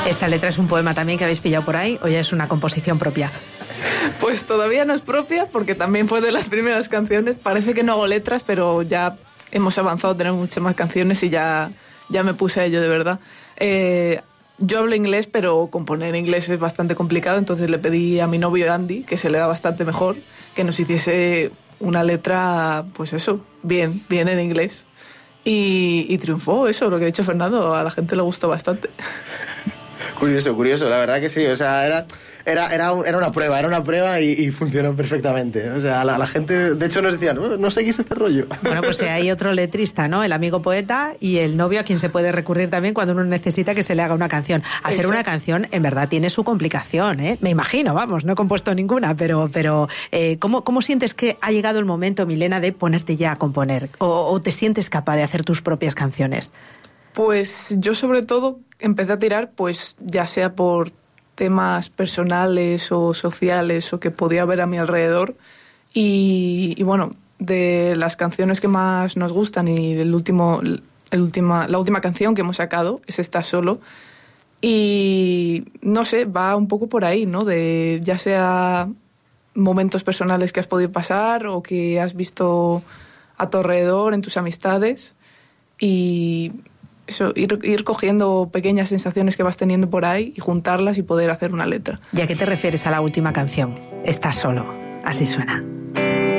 ¿Esta letra es un poema también que habéis pillado por ahí o ya es una composición propia? Pues todavía no es propia, porque también fue de las primeras canciones. Parece que no hago letras, pero ya hemos avanzado, tenemos muchas más canciones y ya me puse a ello de verdad. Yo hablo inglés, pero componer en inglés es bastante complicado, entonces le pedí a mi novio Andy, que se le da bastante mejor, que nos hiciese una letra, pues eso, bien en inglés. Y triunfó eso, lo que ha dicho Fernando, a la gente le gustó bastante. Curioso, la verdad que sí, o sea, era una prueba y funcionó perfectamente. O sea, la gente, de hecho, nos decían, no seguís este rollo. Bueno, pues hay otro letrista, ¿no? El amigo poeta y el novio a quien se puede recurrir también cuando uno necesita que se le haga una canción. Hacer una canción, en verdad, tiene su complicación, ¿eh? Me imagino, vamos, no he compuesto ninguna, pero ¿cómo sientes que ha llegado el momento, Milena, de ponerte ya a componer? ¿O te sientes capaz de hacer tus propias canciones? Pues yo sobre todo empecé a tirar, pues ya sea por temas personales o sociales o que podía haber a mi alrededor y bueno, de las canciones que más nos gustan y la última canción que hemos sacado es Estás solo y no sé, va un poco por ahí, ¿no? De ya sea momentos personales que has podido pasar o que has visto a tu alrededor en tus amistades y eso, ir cogiendo pequeñas sensaciones que vas teniendo por ahí y juntarlas y poder hacer una letra. ¿Y a qué te refieres a la última canción? Estás solo, así suena.